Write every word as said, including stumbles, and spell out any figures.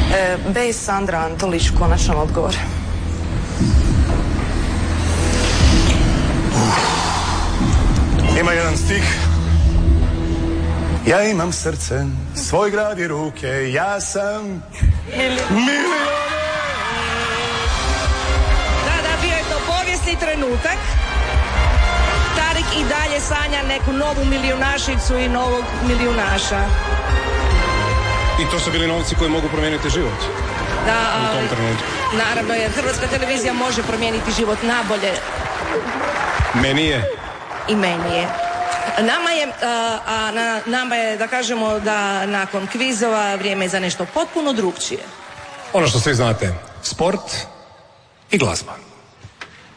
E, B. Sandra Antolić, konačan odgovor. Ima jedan stih. Ja imam srce, svoj grad i ruke, ja sam milioner. Da, da, bio je to povijesni trenutak. Tarik i dalje sanja neku novu milijunašicu i novog milijunaša. I to su bili novci koji mogu promijeniti život. Da, u tom trenutku. Naravno, jer Hrvatska televizija može promijeniti život nabolje. Meni je. I meni je. Nama je, a, a na, nama je, da kažemo da nakon kvizova vrijeme je za nešto potpuno drugčije. Ono što svi znate, sport i glazba.